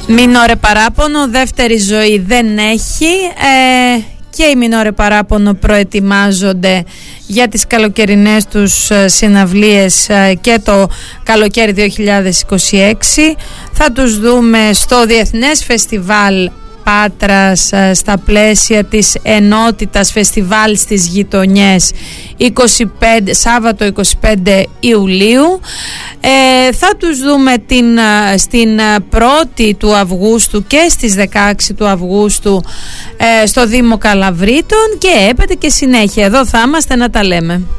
Μινόρε παράπονο, δεύτερη ζωή δεν έχει και οι Μινόρε παράπονο προετοιμάζονται για τις καλοκαιρινές τους συναυλίες και το καλοκαίρι 2026. Θα τους δούμε στο Διεθνές Φεστιβάλ Πάτρας στα πλαίσια της ενότητας φεστιβάλ στις γειτονιές Σάββατο 25 Ιουλίου. Θα τους δούμε στην 1η του Αυγούστου και στις 16 του Αυγούστου στο Δήμο Καλαβρίτων και έπειτα και συνέχεια εδώ θα είμαστε να τα λέμε.